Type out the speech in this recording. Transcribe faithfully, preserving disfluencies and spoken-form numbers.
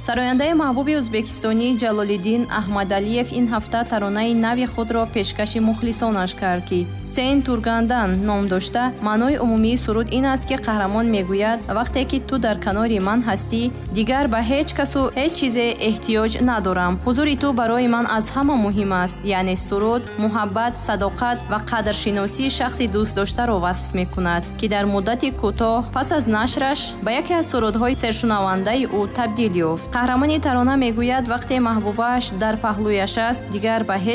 сарояндаи маҳбуби ӯзбекистонӣ Ҷалолиддин Аҳмадалиев ин ҳафта таронаи нави худро пешкаши мухлисонаш кард, ки Сен Тургандан ном дошта. Маънои умумии суруд ин аст, ки қаҳрамон мегӯяд: вақте ки ту дар канори ман ҳастӣ, дигар ба ҳеҷ касу ҳеҷ чизе эҳтиёҷ надорам. ҳузури ту барои ман аз ҳама муҳим аст. Яъне суруд муҳаббат, садоқат ва қадршиносии шахси дӯстдоштаро васф мекунад, ки дар муддати кӯтоҳ пас аз нашраш ба яке аз сурудҳои сершунавандаи ӯ табдил ёфт. қаҳрамони тарона мегӯяд: вақте маҳбубааш дар паҳлӯяш аст, дигар ба ҳеҷ